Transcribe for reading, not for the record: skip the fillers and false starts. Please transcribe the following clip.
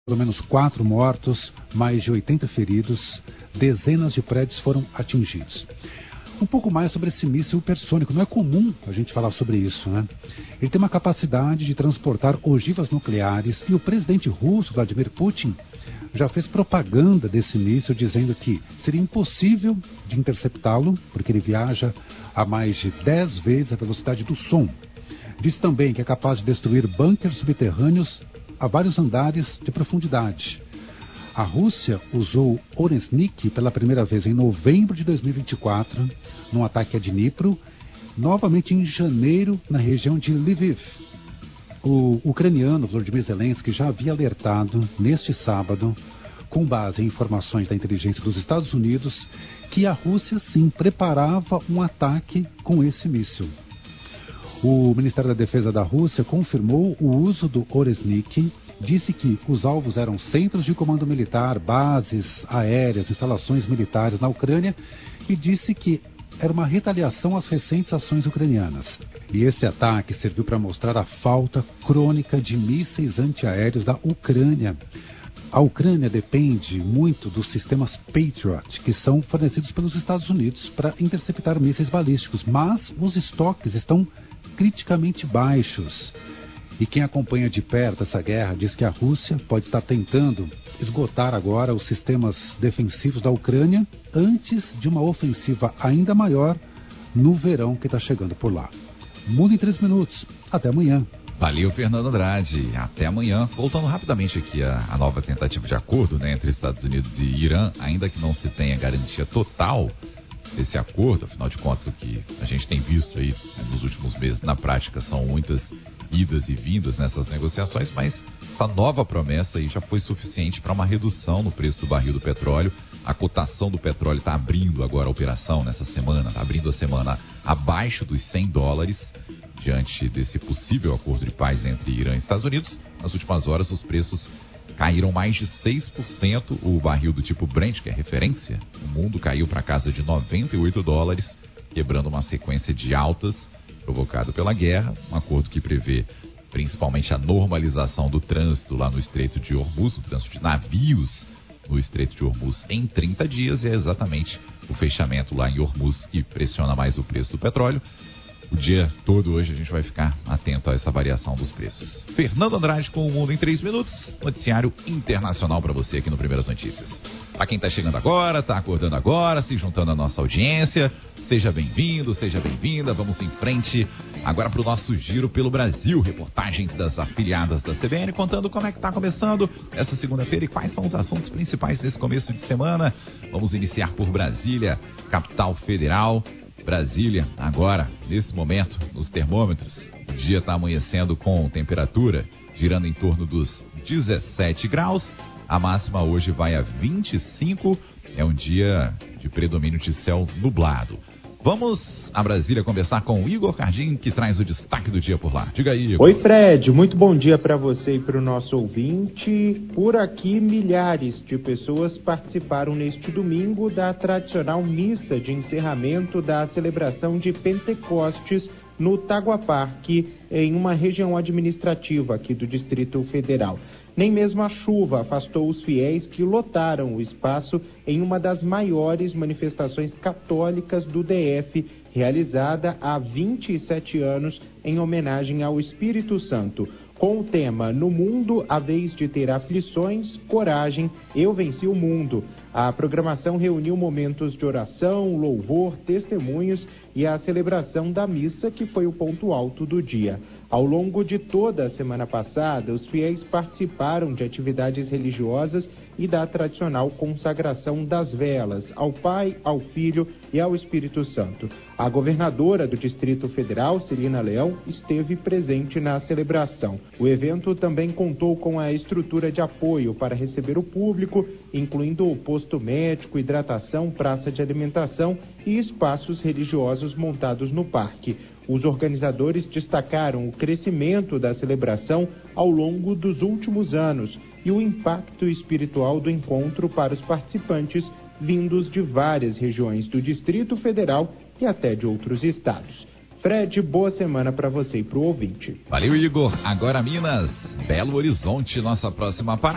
Pelo menos 4 mortos, mais de 80 feridos, dezenas de prédios foram atingidos. Um pouco mais sobre esse míssil hipersônico. Não é comum a gente falar sobre isso, né? Ele tem uma capacidade de transportar ogivas nucleares e o presidente russo, Vladimir Putin, já fez propaganda desse míssil dizendo que seria impossível de interceptá-lo, porque ele viaja a mais de 10 vezes a velocidade do som. Diz também que é capaz de destruir bunkers subterrâneos a vários andares de profundidade. A Rússia usou Orezhnik pela primeira vez em novembro de 2024, num ataque a Dnipro, novamente em janeiro na região de Lviv. O ucraniano Volodymyr Zelensky já havia alertado neste sábado, com base em informações da inteligência dos Estados Unidos, que a Rússia sim preparava um ataque com esse míssil. O Ministério da Defesa da Rússia confirmou o uso do Orezhnik, disse que os alvos eram centros de comando militar, bases aéreas, instalações militares na Ucrânia e disse que era uma retaliação às recentes ações ucranianas. E esse ataque serviu para mostrar a falta crônica de mísseis antiaéreos da Ucrânia. A Ucrânia depende muito dos sistemas Patriot, que são fornecidos pelos Estados Unidos para interceptar mísseis balísticos, mas os estoques estão criticamente baixos. E quem acompanha de perto essa guerra diz que a Rússia pode estar tentando esgotar agora os sistemas defensivos da Ucrânia antes de uma ofensiva ainda maior no verão que está chegando por lá. Mundo em 3 minutos. Até amanhã. Valeu, Fernando Andrade. Até amanhã. Voltando rapidamente aqui a nova tentativa de acordo, né, entre Estados Unidos e Irã, ainda que não se tenha garantia total desse acordo, afinal de contas o que a gente tem visto aí nos últimos meses na prática são muitas idas e vindas nessas negociações, mas a nova promessa aí já foi suficiente para uma redução no preço do barril do petróleo. A cotação do petróleo está abrindo agora a operação nessa semana, está abrindo a semana abaixo dos $100, diante desse possível acordo de paz entre Irã e Estados Unidos. Nas últimas horas os preços caíram mais de 6%, o barril do tipo Brent, que é referência, no mundo caiu para casa de $98, quebrando uma sequência de altas provocado pela guerra, um acordo que prevê principalmente a normalização do trânsito lá no Estreito de Hormuz, o trânsito de navios no Estreito de Hormuz em 30 dias, e é exatamente o fechamento lá em Hormuz que pressiona mais o preço do petróleo. O dia todo hoje a gente vai ficar atento a essa variação dos preços. Fernando Andrade com o Mundo em 3 minutos, noticiário internacional para você aqui no Primeiras Notícias. Para quem está chegando agora, está acordando agora, se juntando à nossa audiência, seja bem-vindo, seja bem-vinda. Vamos em frente agora para o nosso giro pelo Brasil. Reportagens das afiliadas da CBN contando como é que está começando essa segunda-feira e quais são os assuntos principais desse começo de semana. Vamos iniciar por Brasília, capital federal. Brasília, agora, nesse momento, nos termômetros, o dia está amanhecendo com temperatura girando em torno dos 17 graus. A máxima hoje vai a 25, é um dia de predomínio de céu nublado. Vamos a Brasília conversar com o Igor Cardim, que traz o destaque do dia por lá. Diga aí, Igor. Oi, Fred. Muito bom dia para você e para o nosso ouvinte. Por aqui, milhares de pessoas participaram neste domingo da tradicional missa de encerramento da celebração de Pentecostes no Tagua Parque, em uma região administrativa aqui do Distrito Federal. Nem mesmo a chuva afastou os fiéis que lotaram o espaço em uma das maiores manifestações católicas do DF, realizada há 27 anos em homenagem ao Espírito Santo. Com o tema "No mundo, a vez de ter aflições, coragem, eu venci o mundo". A programação reuniu momentos de oração, louvor, testemunhos e a celebração da missa, que foi o ponto alto do dia. Ao longo de toda a semana passada, os fiéis participaram de atividades religiosas e da tradicional consagração das velas ao Pai, ao Filho e ao Espírito Santo. A governadora do Distrito Federal, Celina Leão, esteve presente na celebração. O evento também contou com a estrutura de apoio para receber o público, incluindo o posto médico, hidratação, praça de alimentação e espaços religiosos montados no parque. Os organizadores destacaram o crescimento da celebração ao longo dos últimos anos e o impacto espiritual do encontro para os participantes vindos de várias regiões do Distrito Federal e até de outros estados. Fred, boa semana para você e para o ouvinte. Valeu, Igor. Agora Minas, Belo Horizonte, nossa próxima parada.